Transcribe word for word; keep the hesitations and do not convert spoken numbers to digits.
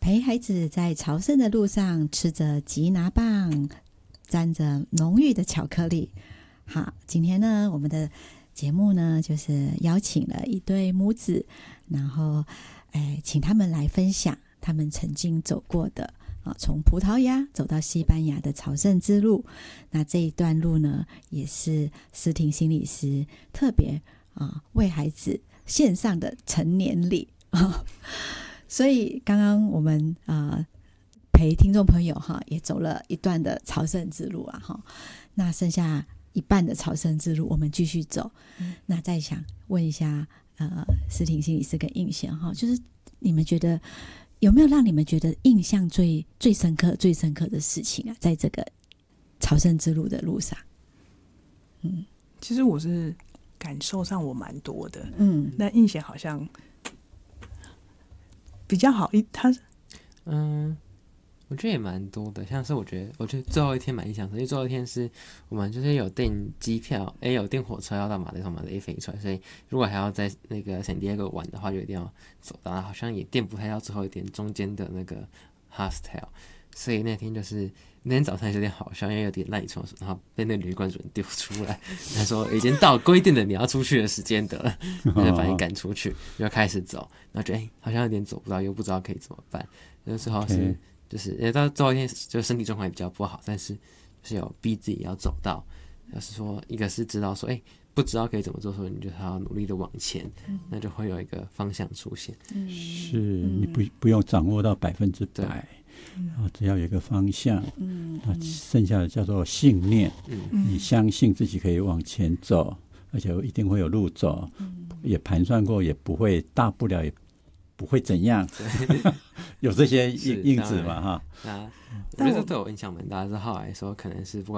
陪孩子在朝圣的路上，吃着吉拿棒，沾着浓郁的巧克力。好，今天呢，我们的节目呢，就是邀请了一对母子，然后，哎，请他们来分享他们曾经走过的啊，从葡萄牙走到西班牙的朝圣之路。那这一段路呢，也是思婷心理师特别啊为孩子献上的成年礼啊。所以刚刚我们啊陪听众朋友哈也走了一段的朝圣之路啊哈，那剩下一半的朝圣之路我们继续走。嗯、那再想问一下呃思婷心理师跟印象哈，就是你们觉得有没有让你们觉得印象最最深刻最深刻的事情啊，在这个朝圣之路的路上？ 嗯，其实我是感受上我蛮多的， 嗯， 那印象好像比较好一，他嗯，我觉得也蛮多的，像是我觉得，我觉得最后一天蛮印象深刻，因为最后一天是我们就是有订机票，哎，有订火车要到马德从马德飞出来，所以如果还要在那个圣地亚哥玩的话，就一定要走到，好像也订不太到最后一点中间的那个 hostel， 所以那天就是那天早上有点好笑，因为有点赖床，然后被那个旅馆主人丢出来，他说已经到规定的你要出去的时间的了，他就把你赶出去，就开始走，然后觉得哎、欸、好像有点走不到，又不知道可以怎么办，那最后是。Okay.就是因为到最后一天，就身体状况也比较不好，但是就是有逼自己要走到，就是说，一个是知道说，哎、欸，不知道可以怎么做，所以你就要努力的往前，嗯、那就会有一个方向出现。 嗯、是你不不用掌握到百分之百，然后只要有一个方向，嗯，那剩下的叫做信念，嗯，你相信自己可以往前走，而且一定会有路走，嗯、也盘算过，也不会大不了也。不会怎样，有这些因子嘛哈？ 那我觉得这对我影响蛮大，是后来说可能是不管。